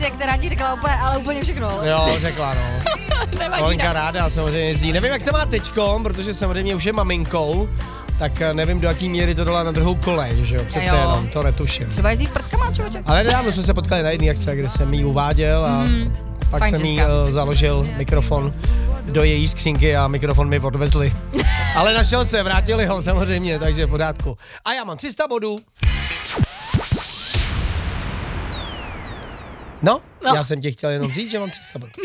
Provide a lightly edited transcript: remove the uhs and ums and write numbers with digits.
Alicie, která ti řekla úplně, ale úplně všechno. Jo, řekla, no. Olenka ráda samozřejmě jezdí. Nevím, jak to má teďkom, protože samozřejmě už je maminkou, tak nevím, do jaký míry to dala na druhou kolej, že jo, přece jenom, to netuším. Třeba jezdí s prckama, člověče. Ale nedávno jsme se potkali na jedné akci, kde jsem jí uváděl a pak jsem jí založil mikrofon do její skřínky a mikrofon mi odvezli. Ale našel se, vrátili ho samozřejmě, takže v pořádku. A já mám 300 bodů. No, já jsem ti chtěl jenom říct, že mám 300 bodů.